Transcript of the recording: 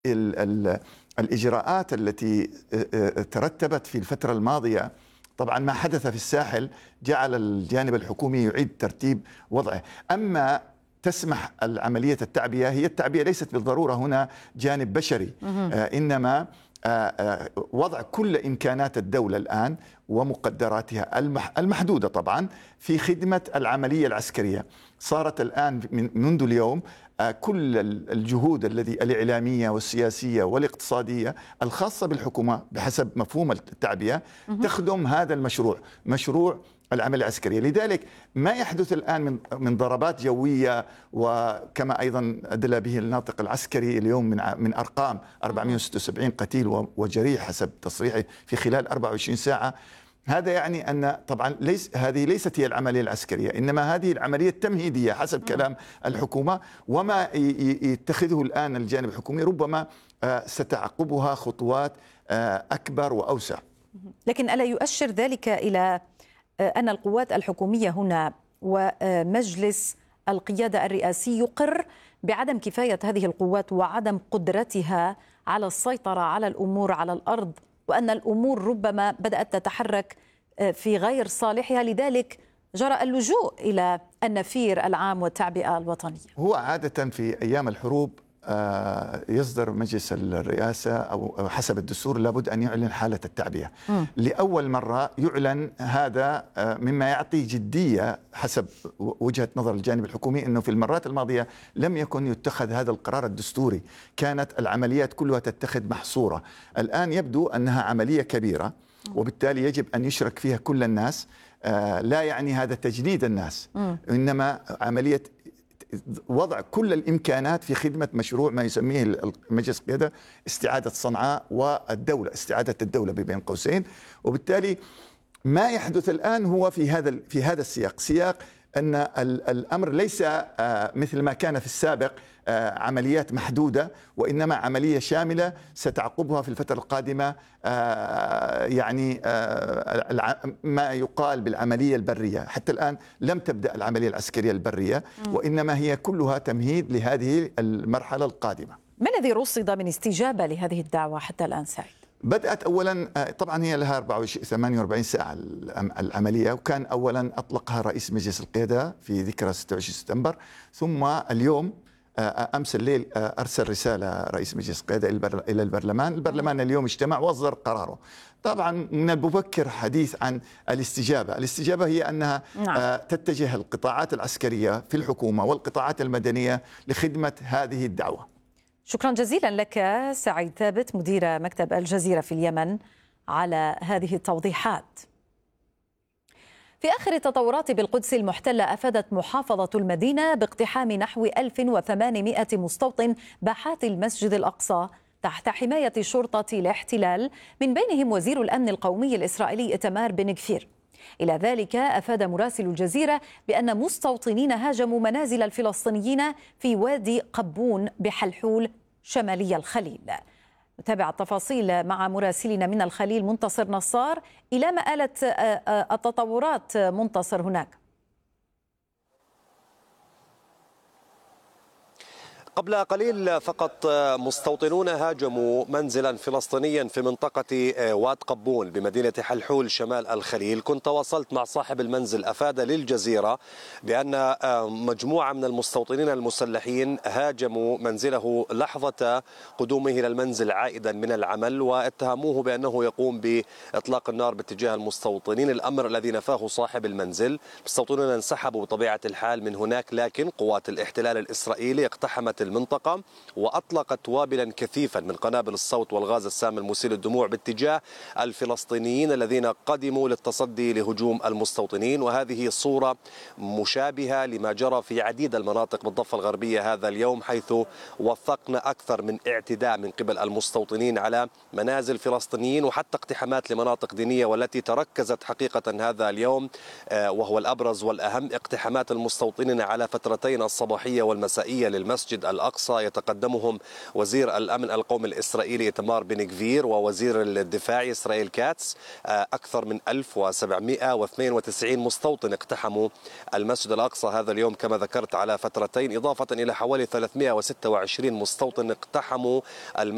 ال ال الإجراءات التي ترتبت في الفترة الماضية، طبعا ما حدث في الساحل جعل الجانب الحكومي يعيد ترتيب وضعه. أما تسمح العملية التعبئة، هي التعبئة ليست بالضرورة هنا جانب بشري، إنما وضع كل إمكانات الدولة الآن ومقدراتها المحدودة طبعا في خدمة العملية العسكرية. صارت الآن منذ اليوم كل الجهود الإعلامية والسياسية والاقتصادية الخاصة بالحكومة بحسب مفهوم التعبئة تخدم هذا المشروع، مشروع العملية العسكرية. لذلك ما يحدث الآن من ضربات جوية، وكما أيضا أدلى به الناطق العسكري اليوم من أرقام 476 قتيل وجريح حسب تصريحه في خلال 24 ساعة. هذا يعني أن طبعا هذه ليست هي العملية العسكرية، إنما هذه العملية التمهيدية حسب كلام الحكومة. وما يتخذه الآن الجانب الحكومي ربما ستعقبها خطوات أكبر وأوسع. لكن ألا يؤشر ذلك إلى أن القوات الحكومية هنا ومجلس القيادة الرئاسي يقر بعدم كفاية هذه القوات وعدم قدرتها على السيطرة على الأمور على الأرض، وأن الأمور ربما بدأت تتحرك في غير صالحها، لذلك جرى اللجوء إلى النفير العام والتعبئة الوطنية؟ هو عادة في أيام الحروب يصدر مجلس الرئاسة أو حسب الدستور لابد أن يعلن حالة التعبئة. لأول مرة يعلن هذا، مما يعطي جدية حسب وجهة نظر الجانب الحكومي، أنه في المرات الماضية لم يكن يتخذ هذا القرار الدستوري، كانت العمليات كلها تتخذ محصورة. الآن يبدو أنها عملية كبيرة وبالتالي يجب أن يشرك فيها كل الناس. لا يعني هذا تجنيد الناس، إنما عملية وضع كل الإمكانات في خدمة مشروع ما يسميه مجلس القيادة استعادة صنعاء والدولة، استعادة الدولة بين قوسين. وبالتالي ما يحدث الآن هو في هذا السياق، سياق أن الأمر ليس مثل ما كان في السابق عمليات محدودة، وإنما عملية شاملة ستعقبها في الفترة القادمة يعني ما يقال بالعملية البرية. حتى الآن لم تبدأ العملية العسكرية البرية، وإنما هي كلها تمهيد لهذه المرحلة القادمة. ما الذي رصد من استجابة لهذه الدعوة حتى الآن سعيد؟ بدأت أولا، طبعا هي لها 48 ساعة العملية، وكان أولا أطلقها رئيس مجلس القيادة في ذكرى 26 سبتمبر، ثم اليوم أمس الليل أرسل رسالة رئيس مجلس القيادة إلى البرلمان. البرلمان اليوم اجتمع وأصدر قراره. طبعا من المبكر حديث عن الاستجابة هي أنها تتجه القطاعات العسكرية في الحكومة والقطاعات المدنية لخدمة هذه الدعوة. شكرا جزيلا لك سعيد ثابت مدير مكتب الجزيرة في اليمن على هذه التوضيحات. في آخر التطورات بالقدس المحتلة، أفادت محافظة المدينة باقتحام نحو 1800 مستوطن باحات المسجد الأقصى تحت حماية شرطة الاحتلال، من بينهم وزير الأمن القومي الإسرائيلي إيتمار بن غفير. إلى ذلك أفاد مراسل الجزيرة بأن مستوطنين هاجموا منازل الفلسطينيين في وادي قبون بحلحول شمالي الخليل. نتابع التفاصيل مع مراسلنا من الخليل منتصر نصار. إلى ما آلت التطورات منتصر هناك؟ قبل قليل فقط مستوطنون هاجموا منزلا فلسطينيا في منطقة واد قبون بمدينة حلحول شمال الخليل. كنت تواصلت مع صاحب المنزل، أفاد للجزيرة بأن مجموعة من المستوطنين المسلحين هاجموا منزله لحظة قدومه إلى المنزل عائدا من العمل، واتهموه بأنه يقوم بإطلاق النار باتجاه المستوطنين، الأمر الذي نفاه صاحب المنزل. المستوطنون انسحبوا بطبيعة الحال من هناك، لكن قوات الاحتلال الإسرائيلي اقتحمت المنطقة وأطلقت وابلا كثيفا من قنابل الصوت والغاز السام المسيل للدموع باتجاه الفلسطينيين الذين قدموا للتصدي لهجوم المستوطنين. وهذه صورة مشابهة لما جرى في عديد المناطق بالضفة الغربية هذا اليوم، حيث وثقنا أكثر من اعتداء من قبل المستوطنين على منازل فلسطينيين وحتى اقتحامات لمناطق دينية، والتي تركزت حقيقة هذا اليوم وهو الأبرز والأهم اقتحامات المستوطنين على فترتين الصباحية والمسائية للمسجد الأقصى، يتقدمهم وزير الأمن القومي الإسرائيلي إيتمار بن غفير ووزير الدفاع إسرائيل كاتس. أكثر من 1792 مستوطن اقتحموا المسجد الأقصى هذا اليوم كما ذكرت على فترتين، إضافة إلى حوالي 326 مستوطن اقتحموا المسجد